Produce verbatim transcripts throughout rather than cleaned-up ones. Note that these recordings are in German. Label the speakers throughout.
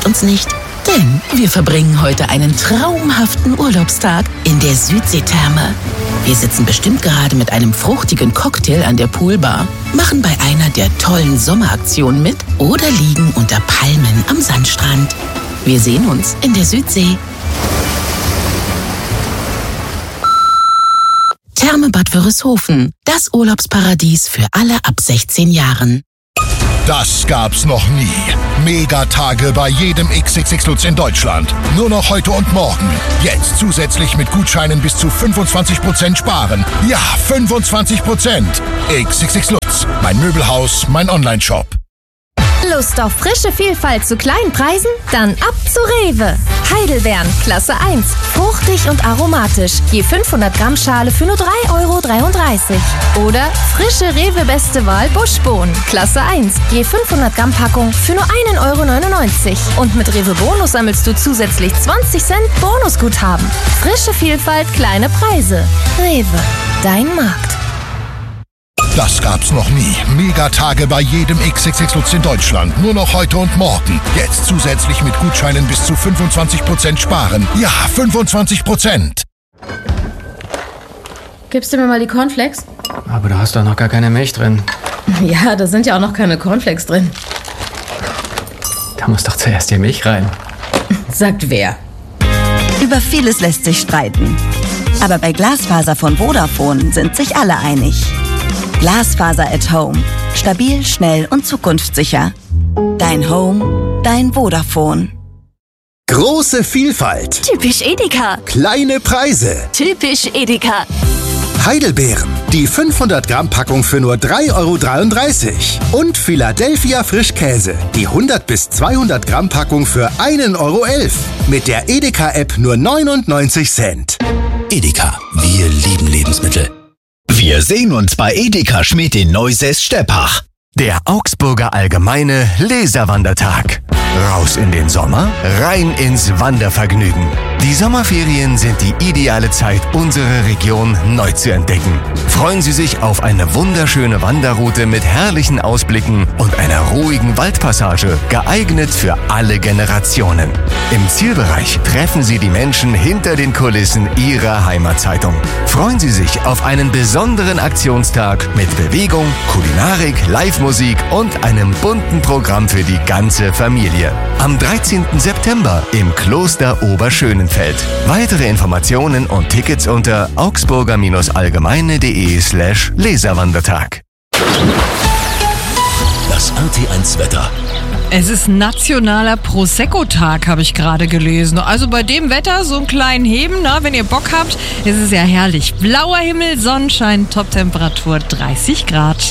Speaker 1: stört uns nicht, denn wir verbringen heute einen traumhaften Urlaubstag in der Südseetherme. Wir sitzen bestimmt gerade mit einem fruchtigen Cocktail an der Poolbar, machen bei einer der tollen Sommeraktionen mit oder liegen unter Palmen am Sandstrand. Wir sehen uns in der Südsee. Therme Bad Wörishofen, das Urlaubsparadies für alle ab sechzehn Jahren.
Speaker 2: Das gab's noch nie. Megatage bei jedem X X X Lutz in Deutschland. Nur noch heute und morgen. Jetzt zusätzlich mit Gutscheinen bis zu fünfundzwanzig Prozent sparen. Ja, fünfundzwanzig Prozent. X X X Lutz, mein Möbelhaus, mein Onlineshop.
Speaker 3: Lust auf frische Vielfalt zu kleinen Preisen? Dann ab zu Rewe. Heidelbeeren, Klasse eins. Fruchtig und aromatisch. Je fünfhundert Gramm Schale für nur drei Euro dreiunddreißig. Oder frische Rewe Beste Wahl Buschbohnen, Klasse eins. Je fünfhundert Gramm Packung für nur ein Euro neunundneunzig. Und mit Rewe Bonus sammelst du zusätzlich zwanzig Cent Bonusguthaben. Frische Vielfalt, kleine Preise. Rewe, dein Markt.
Speaker 2: Das gab's noch nie. Megatage bei jedem X X X Lutz in Deutschland. Nur noch heute und morgen. Jetzt zusätzlich mit Gutscheinen bis zu fünfundzwanzig Prozent sparen. Ja, fünfundzwanzig Prozent.
Speaker 4: Gibst du mir mal die Cornflakes?
Speaker 5: Aber da hast doch noch gar keine Milch drin.
Speaker 4: Ja, da sind ja auch noch keine Cornflakes drin.
Speaker 5: Da muss doch zuerst die Milch rein.
Speaker 4: Sagt wer?
Speaker 6: Über vieles lässt sich streiten. Aber bei Glasfaser von Vodafone sind sich alle einig. Glasfaser at Home. Stabil, schnell und zukunftssicher. Dein Home, dein Vodafone.
Speaker 7: Große Vielfalt.
Speaker 3: Typisch Edeka.
Speaker 7: Kleine Preise.
Speaker 3: Typisch Edeka.
Speaker 7: Heidelbeeren. Die fünfhundert Gramm Packung für nur drei Euro dreiunddreißig. Und Philadelphia Frischkäse. Die hundert bis zweihundert Gramm Packung für ein Euro elf. Mit der Edeka-App nur neunundneunzig Cent.
Speaker 8: Edeka. Wir lieben Lebensmittel. Wir sehen uns bei Edeka Schmied in Neusäß-Steppach.
Speaker 9: Der Augsburger Allgemeine Leserwandertag. Raus in den Sommer, rein ins Wandervergnügen. Die Sommerferien sind die ideale Zeit, unsere Region neu zu entdecken. Freuen Sie sich auf eine wunderschöne Wanderroute mit herrlichen Ausblicken und einer ruhigen Waldpassage, geeignet für alle Generationen. Im Zielbereich treffen Sie die Menschen hinter den Kulissen Ihrer Heimatzeitung. Freuen Sie sich auf einen besonderen Aktionstag mit Bewegung, Kulinarik, Live-Musik und einem bunten Programm für die ganze Familie. Am dreizehnten September im Kloster Oberschönenfeld. Weitere Informationen und Tickets unter augsburger-allgemeine.de slash Leserwandertag.
Speaker 8: Das R T eins Wetter.
Speaker 10: Es ist nationaler Prosecco-Tag, habe ich gerade gelesen. Also bei dem Wetter so einen kleinen Heben, na, wenn ihr Bock habt, ist es ja herrlich. Blauer Himmel, Sonnenschein, Toptemperatur dreißig Grad.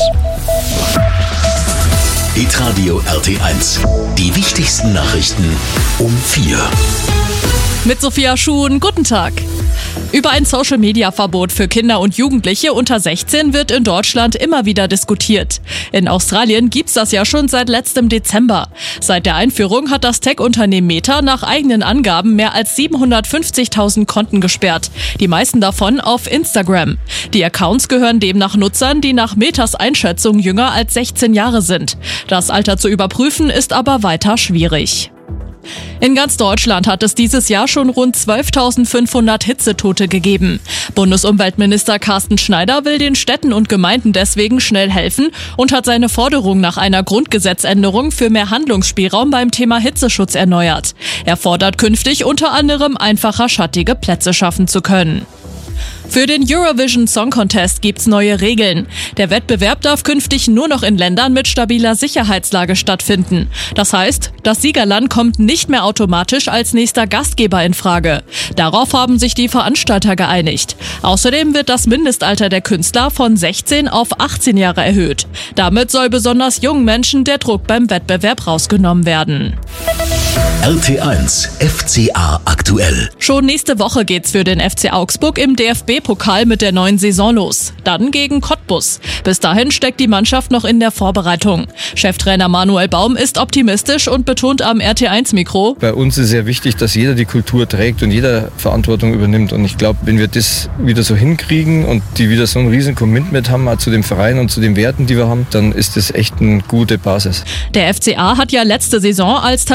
Speaker 8: Hitradio R T eins. Die wichtigsten Nachrichten um vier.
Speaker 11: Mit Sophia Schuhn, guten Tag. Über ein Social-Media-Verbot für Kinder und Jugendliche unter sechzehn wird in Deutschland immer wieder diskutiert. In Australien gibt's das ja schon seit letztem Dezember. Seit der Einführung hat das Tech-Unternehmen Meta nach eigenen Angaben mehr als siebenhundertfünfzigtausend Konten gesperrt. Die meisten davon auf Instagram. Die Accounts gehören demnach Nutzern, die nach Metas Einschätzung jünger als sechzehn Jahre sind. Das Alter zu überprüfen ist aber weiter schwierig. In ganz Deutschland hat es dieses Jahr schon rund zwölftausendfünfhundert Hitzetote gegeben. Bundesumweltminister Carsten Schneider will den Städten und Gemeinden deswegen schnell helfen und hat seine Forderung nach einer Grundgesetzänderung für mehr Handlungsspielraum beim Thema Hitzeschutz erneuert. Er fordert künftig unter anderem einfacher schattige Plätze schaffen zu können. Für den Eurovision Song Contest gibt's neue Regeln. Der Wettbewerb darf künftig nur noch in Ländern mit stabiler Sicherheitslage stattfinden. Das heißt, das Siegerland kommt nicht mehr automatisch als nächster Gastgeber in Frage. Darauf haben sich die Veranstalter geeinigt. Außerdem wird das Mindestalter der Künstler von sechzehn auf achtzehn Jahre erhöht. Damit soll besonders jungen Menschen der Druck beim Wettbewerb rausgenommen werden.
Speaker 8: R T eins F C A aktuell.
Speaker 11: Schon nächste Woche geht's für den F C Augsburg im D F B-Pokal mit der neuen Saison los. Dann gegen Cottbus. Bis dahin steckt die Mannschaft noch in der Vorbereitung. Cheftrainer Manuel Baum ist optimistisch und betont am R T eins Mikro:
Speaker 12: Bei uns ist sehr wichtig, dass jeder die Kultur trägt und jeder Verantwortung übernimmt. Und ich glaube, wenn wir das wieder so hinkriegen und die wieder so ein riesen Commitment haben zu dem Verein und zu den Werten, die wir haben, dann ist das echt eine gute Basis.
Speaker 11: Der F C A hat ja letzte Saison als Tabellenneunter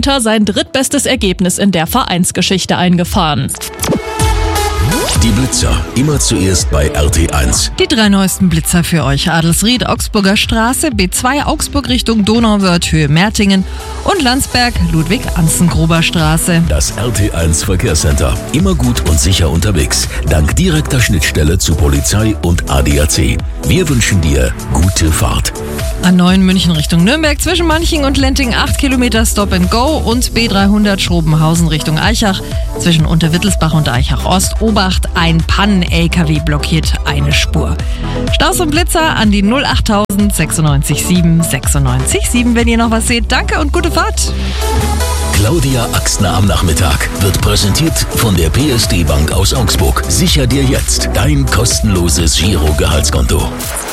Speaker 11: Neunter sein drittbestes Ergebnis in der Vereinsgeschichte eingefahren.
Speaker 13: Die Blitzer, immer zuerst bei R T eins.
Speaker 10: Die drei neuesten Blitzer für euch. Adelsried, Augsburger Straße, B zwei Augsburg Richtung Donauwörth, Höhe Mertingen und Landsberg, Ludwig-Anzengruber Straße.
Speaker 13: Das R T eins Verkehrscenter. Immer gut und sicher unterwegs. Dank direkter Schnittstelle zu Polizei und A D A C. Wir wünschen dir gute Fahrt.
Speaker 10: A neun München Richtung Nürnberg, zwischen Manching und Lenting acht Kilometer Stop and Go und B dreihundert Schrobenhausen Richtung Aichach, zwischen Unterwittelsbach und Aichach Ost. Obacht, ein Pannen-L K W blockiert eine Spur. Staus und Blitzer an die null achttausend sechsundneunzig sieben sechsundneunzig sieben, wenn ihr noch was seht. Danke und gute Fahrt.
Speaker 13: Claudia Axtner am Nachmittag wird präsentiert von der P S D Bank aus Augsburg. Sicher dir jetzt dein kostenloses Giro-Gehaltskonto.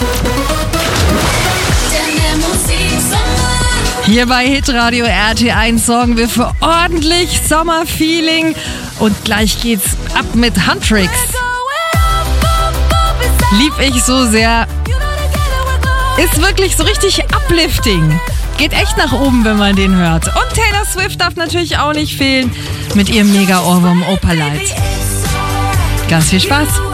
Speaker 10: Hier bei Hitradio R T eins sorgen wir für ordentlich Sommerfeeling. Und gleich geht's ab mit Huntrix. Lieb ich so sehr. Ist wirklich so richtig uplifting. Geht echt nach oben, wenn man den hört. Und Taylor Swift darf natürlich auch nicht fehlen mit ihrem Mega-Ohrwurm Opalite. Ganz viel Spaß.